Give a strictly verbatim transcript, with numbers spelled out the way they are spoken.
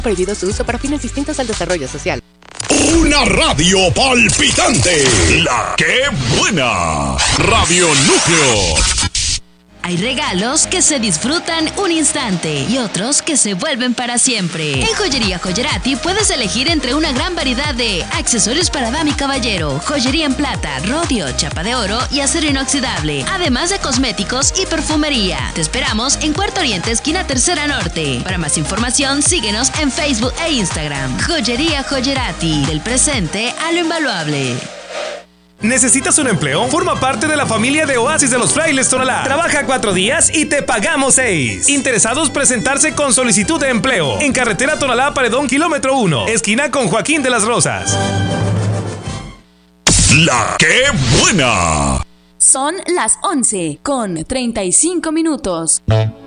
Prohibido su uso para fines distintos al desarrollo social. Una radio palpitante. La que buena. Radio Núcleo. Hay regalos que se disfrutan un instante y otros que se vuelven para siempre. En Joyería Joyerati puedes elegir entre una gran variedad de accesorios para dama y caballero, joyería en plata, rodio, chapa de oro y acero inoxidable, además de cosméticos y perfumería. Te esperamos en Cuarto Oriente, esquina Tercera Norte. Para más información, síguenos en Facebook e Instagram. Joyería Joyerati, del presente a lo invaluable. ¿Necesitas un empleo? Forma parte de la familia de Oasis de los Frailes Tonalá. Trabaja cuatro días y te pagamos seis. Interesados presentarse con solicitud de empleo. En carretera Tonalá Paredón, kilómetro uno, esquina con Joaquín de las Rosas. La que buena. Son las once con treinta y cinco minutos.